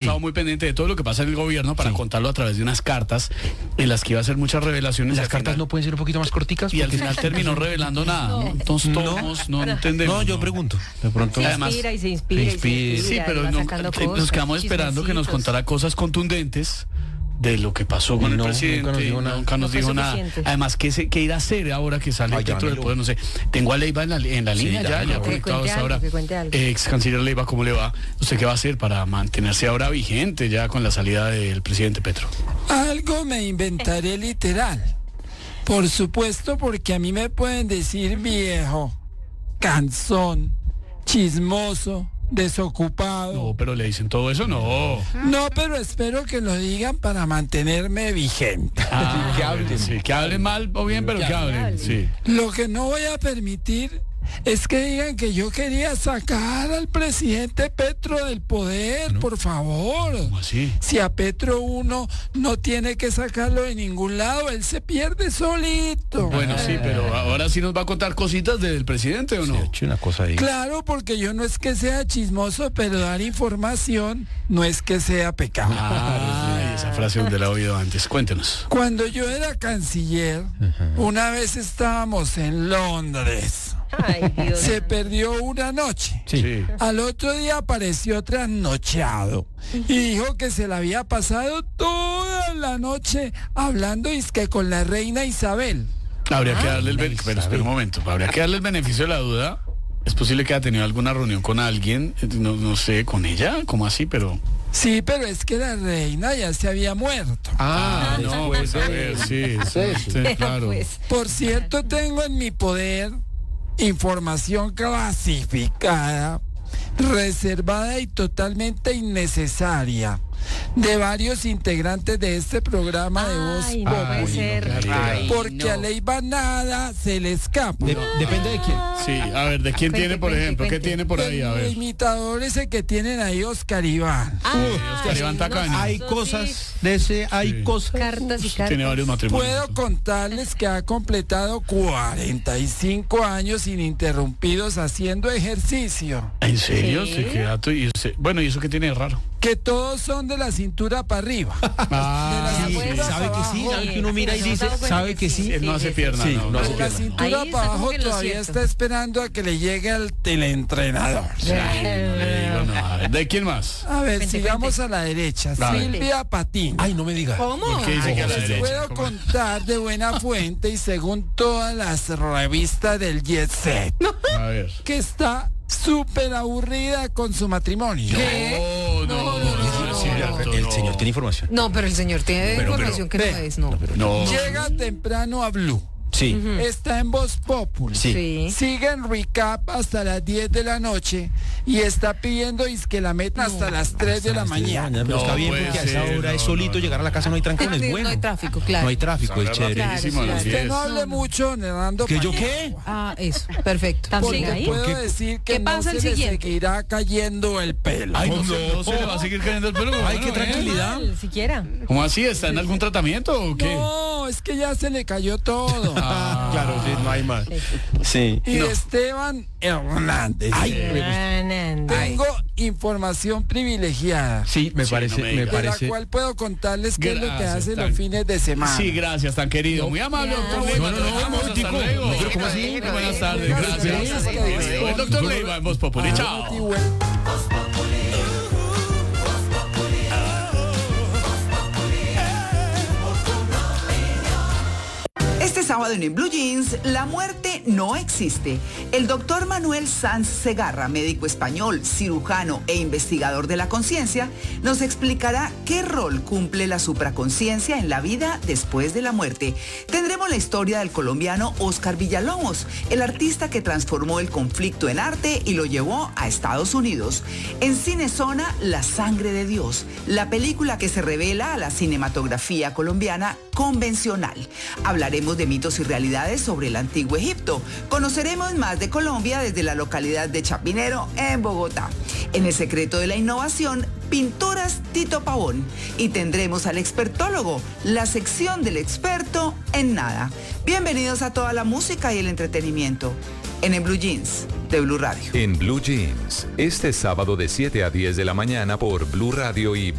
estado muy pendiente de todo lo que pasa en el gobierno para contarlo a través de unas cartas en las que iba a hacer muchas revelaciones. ¿Las cartas no pueden ser un poquito más corticas? Y al final terminó revelando nada, ¿no? Entonces todos no entendemos. No, yo pregunto. De pronto. Además, se inspira. Sí, pero nos quedamos esperando que nos contara cosas contundentes de lo que pasó con el presidente. Nunca nos dijo nada. Además, ¿qué irá a hacer ahora que sale Petro del poder? No sé. Tengo a Leiva en la línea ya conectado hasta ahora. Ex canciller Leiva, ¿cómo le va? No sé qué va a hacer para mantenerse ahora vigente ya con la salida del presidente Petro. Algo me inventaré literal. Por supuesto, porque a mí me pueden decir viejo, cansón, chismoso, desocupado. No, pero le dicen todo eso, no. No, pero espero que lo digan para mantenerme vigente. Que hablen, sí, que hablen mal o bien, pero que hablen, sí. Lo que no voy a permitir es que digan que yo quería sacar al presidente Petro del poder, por favor. ¿Cómo así? Si a Petro uno no tiene que sacarlo de ningún lado, él se pierde solito. Bueno, sí, pero ahora sí nos va a contar cositas del presidente, ¿o no? Sí, una cosa ahí. Claro, porque yo no es que sea chismoso, pero dar información no es que sea pecado. Esa frase donde la he oído antes. Cuéntenos. Cuando yo era canciller, una vez estábamos en Londres. Ay, Dios. Se perdió una noche. Sí. Al otro día apareció trasnochado y dijo que se la había pasado toda la noche hablando que con la reina Isabel. Habría que darle espera un momento. Habría que darle el beneficio de la duda. Es posible que haya tenido alguna reunión con alguien, no sé, con ella, ¿cómo así? Pero... Sí, pero es que la reina ya se había muerto. No, pues a ver, sí, claro. Por cierto, tengo en mi poder información clasificada, reservada y totalmente innecesaria de varios integrantes de este programa de Voz no puede ser. porque a Leiva nada se le escapa. Depende de quién. Sí, a ver, ¿de quién tiene, por ejemplo? ¿Qué tiene por ahí? A ver. El imitador ese que tienen ahí, Oscar Iván. Oscar Iván Tacaño. Hay cosas de ese, hay cosas. Cartas y cartas. Tiene varios matrimonios. Puedo contarles que ha completado 45 años ininterrumpidos haciendo ejercicio. ¿En serio? Sí. Sí, qué dato. Bueno, ¿y eso qué tiene de raro? Que todos son de la cintura para arriba. Sí, cintura sabe para que sí, abajo. sabe que uno mira y dice, sabe que sí. Él no hace pierna, Sí, no hace De la pierna. cintura Ahí está para como abajo que lo todavía siento. está esperando a que le llegue el teleentrenador. Le digo, no, a ver, ¿de quién más? A ver, Cuente, sigamos a la derecha. A ver. Silvia Patiño. Ay, no me diga. ¿Cómo? ¿Por qué dice que a la derecha? Puedo ¿Cómo? contar de buena fuente y según todas las revistas del Jet Set, A ver. que está súper aburrida con su matrimonio. El señor tiene información. No, pero el señor tiene Pero, información que ve. no es, no. No. Llega temprano a Blue. Sí. Está en Voz Populi. Sí. Sigue en recap hasta las 10 de la noche y está pidiendo que la metan hasta las 3 de la mañana. Pero está No bien puede porque a esa ser, hora es no, solito no. llegar a la casa, no hay trancones, bueno. No hay tráfico, claro. No hay tráfico, es chévere. Rapidísimo, Claro, a las Usted 10. no hable mucho, Nerando. ¿Que yo qué? Eso, perfecto. Porque Siga ahí. puedo decir que ¿Qué no pasa se el le siguiente? seguirá cayendo el pelo. Ay, no se le va a seguir cayendo el pelo. Ay, bueno, qué tranquilidad. Mal, siquiera. ¿Cómo así? ¿Está en algún tratamiento o qué? No, es que ya se le cayó todo. Claro, sí, no hay más. Sí. Y Esteban Hernández. Tengo información privilegiada. Sí, me Sí, parece, no me me diga. De la parece. cual puedo contarles qué es lo que Gracias, hace tan- los fines de semana. Sí, gracias, tan querido. Muy amable, doctor Leiva. No, no, no, Hasta un momentico. luego. No, pero ¿cómo así? Buenas tardes, gracias. El doctor Leiva en Voz Populi. Chao. Este sábado en Blue Jeans, la muerte no existe. El doctor Manuel Sanz Segarra, médico español, cirujano e investigador de la conciencia, nos explicará qué rol cumple la supraconciencia en la vida después de la muerte. Tendremos la historia del colombiano Oscar Villalobos, el artista que transformó el conflicto en arte y lo llevó a Estados Unidos. En Cinezona, La sangre de Dios, la película que se revela a la cinematografía colombiana convencional. Hablaremos de mitos y realidades sobre el antiguo Egipto. Conoceremos más de Colombia desde la localidad de Chapinero, en Bogotá. En El secreto de la innovación, Pinturas Tito Pavón. Y tendremos al expertólogo, la sección del experto en nada. Bienvenidos a toda la música y el entretenimiento en el Blue Jeans de Blue Radio. En Blue Jeans, este sábado de 7 a 10 de la mañana por Blue Radio y